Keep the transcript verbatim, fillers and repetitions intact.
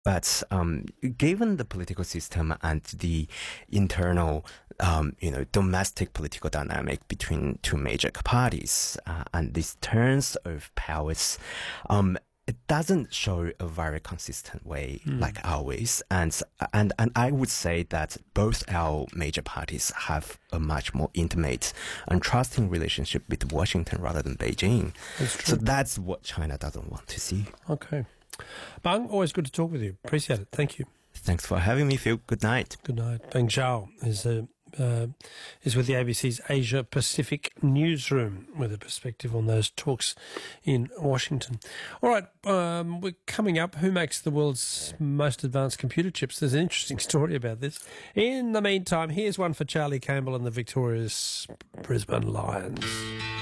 But um, given the political system and the internal, um, you know, domestic political dynamic between two major parties uh, and these turns of powers, um, it doesn't show a very consistent way mm. like always. And, and, and I would say that both our major parties have a much more intimate and trusting relationship with Washington rather than Beijing. That's true. So that's what China doesn't want to see. Okay. Bang, always good to talk with you. Appreciate it. Thank you. Thanks for having me, Phil. Good night. Good night. Bang Zhao is uh, uh, is with the A B C's Asia Pacific newsroom with a perspective on those talks in Washington. All right, um, we're coming up. Who makes the world's most advanced computer chips? There's an interesting story about this. In the meantime, here's one for Charlie Campbell and the victorious Brisbane Lions.